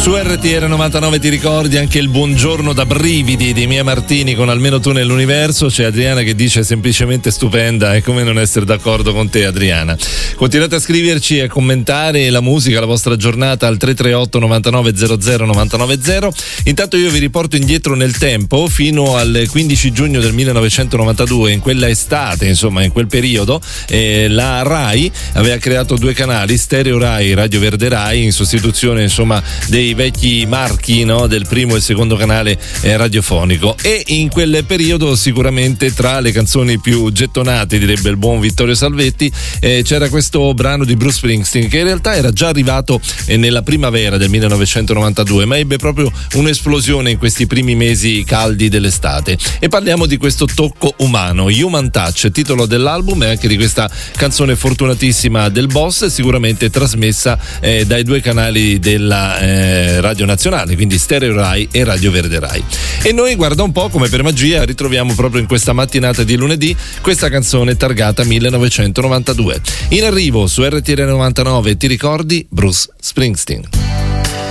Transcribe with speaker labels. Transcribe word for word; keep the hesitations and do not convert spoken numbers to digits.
Speaker 1: Su R T R novantanove ti ricordi anche il buongiorno da brividi di Mia Martini con Almeno tu nell'universo. C'è Adriana che dice semplicemente stupenda, e come non essere d'accordo con te, Adriana. Continuate a scriverci e a commentare la musica, la vostra giornata al tre tre otto novantanove zero zero novantanove zero. Intanto io vi riporto indietro nel tempo fino al quindici giugno del millenovecentonovantadue. In quella estate, insomma in quel periodo, eh, la Rai aveva creato due canali, Stereo Rai e Radio Verde Rai, in sostituzione insomma dei vecchi marchi, no, del primo e secondo canale eh, radiofonico. E in quel periodo sicuramente tra le canzoni più gettonate, direbbe il buon Vittorio Salvetti, eh, c'era questo brano di Bruce Springsteen che in realtà era già arrivato eh, nella primavera del millenovecentonovantadue, ma ebbe proprio un'esplosione in questi primi mesi caldi dell'estate. E parliamo di questo tocco umano, Human Touch, titolo dell'album e anche di questa canzone fortunatissima del Boss, sicuramente trasmessa eh, dai due canali della eh, Radio Nazionale, quindi Stereo Rai e Radio Verde Rai. E noi, guarda un po', come per magia ritroviamo proprio in questa mattinata di lunedì questa canzone targata millenovecentonovantadue. In arrivo su R T R novantanove ti ricordi Bruce Springsteen.